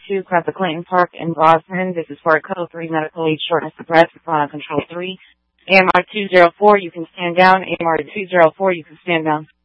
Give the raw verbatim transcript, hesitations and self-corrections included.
two, Cressa Clayton Park in Boston. This is for code three, medical aid, shortness of breath, chronic control three. A M R two zero four, you can stand down. A M R two zero four, you can stand down.